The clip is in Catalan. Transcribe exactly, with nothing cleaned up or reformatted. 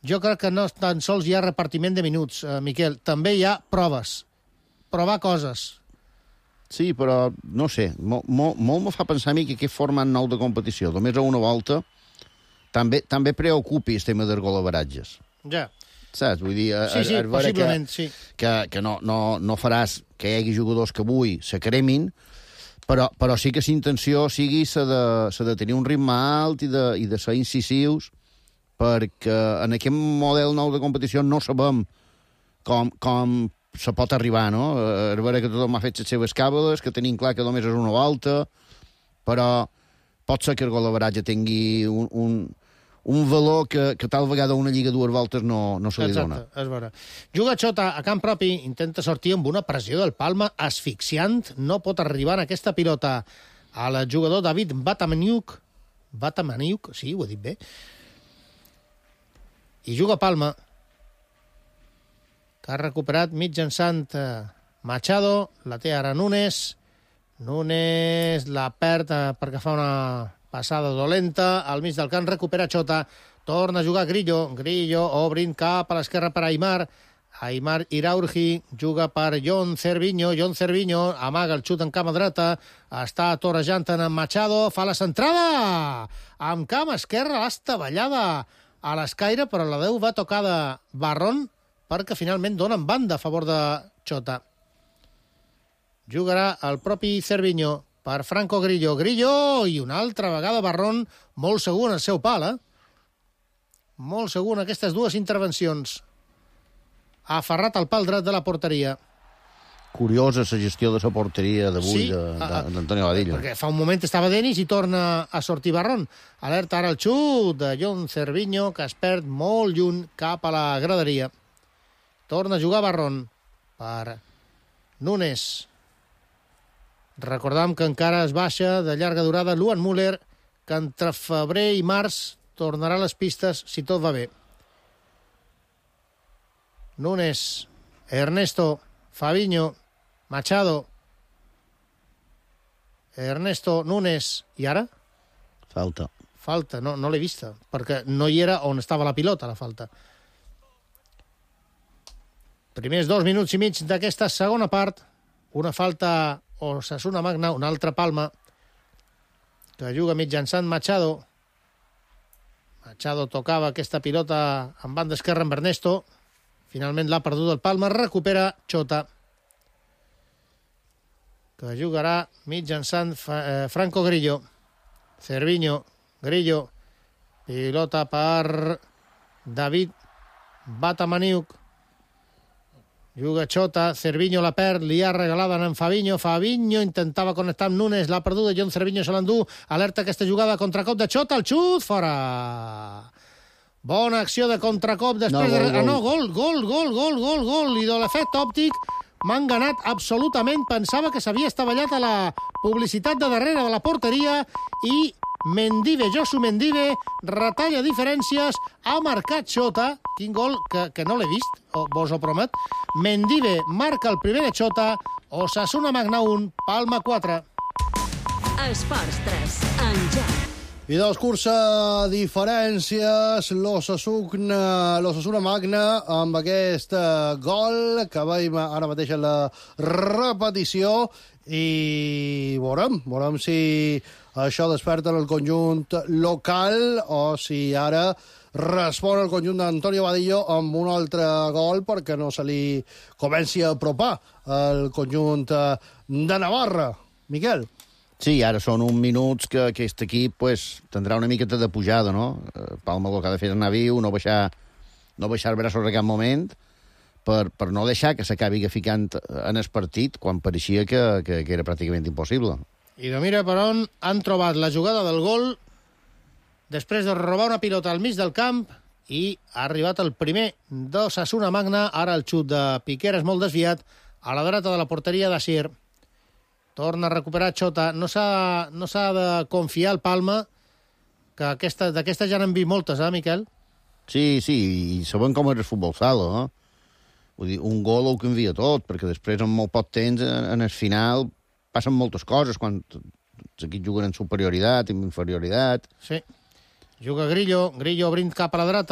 jo crec que no tan sols hi ha repartiment de minuts, eh, Miquel. També hi ha proves. Provar coses. Sí, però, no sé, molt, molt, molt me fa pensar a mi que aquest format nou de competició, només a una volta, també, també preocupi el tema dels golaveratges. Ja. Saps? Vull dir, a, sí, sí, a, a possiblement, que, sí. Que, que no, no, no faràs que hi hagi jugadors que avui se cremin, però, però sí que la intenció sigui la de, de tenir un ritme alt i de, i de ser incisius, perquè en aquest model nou de competició no sabem com, com se pot arribar, no? A veure que tothom ha fet les seves càbales, que tenim clar que només és una volta, però pot ser que el golaveratge tingui un, un, un valor que, que tal vegada una lliga dues voltes no, no se li dona. Exacte, és vera. Juga Xota a camp propi, intenta sortir amb una pressió del Palma asfixiant, no pot arribar en aquesta pilota al jugador David Batamaniuk. Batamaniuk, sí, ho he dit bé. I juga Palma, que ha recuperat mitjançant Machado, la té ara Núñez. Núñez la perd perquè fa una passada dolenta, al mig del camp recupera Xota, torna a jugar Grillo, Grillo obrint cap a l'esquerra per Aimar, Aimar Iraurgi juga per Jon Cervinho, Jon Cervinho amaga el xut en cama dreta, està torejant en Machado, fa la centrada, amb cama esquerra, l'estaballada a l'escaire, però la Déu va tocar de Barrón, perquè finalment donen banda a favor de Xota. Jugarà el propi Cervinho per Franco Grillo. Grillo i una altra vegada Barrón, molt segur en el seu pal, eh? Molt segur en aquestes dues intervencions. Ha aferrat al pal dret de la porteria. Curiosa la gestió de la porteria d'avui sí, d'Antonio Vadillo. Perquè fa un moment estava Denis i torna a sortir Barrón. Alerta ara el xut de Jon Cervinho, que es perd molt lluny cap a la graderia. Torna a jugar Barrón per Núñez. Recordam que encara es baixa de llarga durada Luan Müller, que entre febrer i març tornarà a les pistes si tot va bé. Núñez, Ernesto, Fabinho, Machado, Ernesto, Núñez, i ara? Falta. Falta, no, no l'he vista, perquè no hi era on estava la pilota, la falta. Primers dos minuts i mig d'aquesta segona part, una falta Osasuna Magna, una altra Palma, que juga mitjançant Machado. Machado tocava aquesta pilota en banda esquerra amb Ernesto. Finalment l'ha perdut el Palma, recupera Xota, que jugarà mitjançant Franco Grillo. Cervinho, Grillo, pilota per David Batamaniuk. Juga Xota, Cervinho la perd, li ha regalada en Fabinho, Fabinho intentava connectar amb Núñez, l'ha perduda, Jon Cervinho se l'endú, alerta aquesta jugada, contracop de Xota, el xut, fora! Bona acció de contracop després no, gol, de... Ah, no, gol, gol, gol, gol, gol, gol, i de l'efecte òptic m'ha enganat absolutament, pensava que s'havia estavellat a la publicitat de darrere de la porteria i Mendive, Josu Mendive, retalla diferències, ha marcat Xota, quin gol que, que no l'he vist, o, vos ho promet. Mendive marca el primer de Xota, Osasuna Magna un, Palma quatre. Esports tres, en joc. I dos cursa diferències, l'Osasuna, l'Osasuna Magna amb aquest gol que veiem ara mateix en la repetició i veurem, veurem si això desperta en el conjunt local o si ara respon el conjunt d'Antonio Vadillo amb un altre gol perquè no se li comenci a apropar el conjunt de Navarra. Miquel? Sí, ara són uns minuts que aquest equip pues, tindrà una miqueta de pujada, no? Palma el que ha de fer és anar viu, no baixar, no baixar els braços en cap moment, per, per no deixar que s'acabi ficant en el partit quan pareixia que, que, que era pràcticament impossible. I de mira per on han trobat la jugada del gol després de robar una pilota al mig del camp i ha arribat el primer d'Osasuna Magna. Ara el xut de Piqueras molt desviat a la dreta de la porteria d'Asier. Torna a recuperar Xota. No s'ha no s'ha de confiar al Palma, que aquesta, d'aquestes ja n'han vist moltes, eh, Miquel? Sí, sí, i sabem com és el futbol sala, no? Vull dir, un gol ho canvia tot, perquè després, en molt poc temps, en, en el final, passen moltes coses, quan els equips juguen en superioritat, en inferioritat. Sí. Juga Grillo, Grillo obrint cap a la dreta,